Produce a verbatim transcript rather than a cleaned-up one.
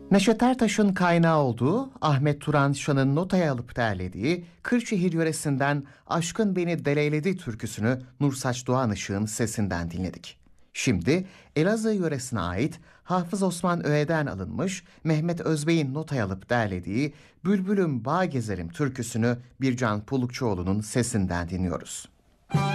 Neşet Ertaş'ın kaynağı olduğu, Ahmet Turan Şan'ın notaya alıp derlediği Kırşehir yöresinden Aşkın Beni Deleyledi türküsünü Nursaç Doğanışık'ın sesinden dinledik. Şimdi Elazığ yöresine ait Hafız Osman Öğe'den alınmış Mehmet Özbey'in notaya alıp derlediği Bülbülüm Bağ Gezerim türküsünü Bircan Pulukçuoğlu'nun sesinden dinliyoruz.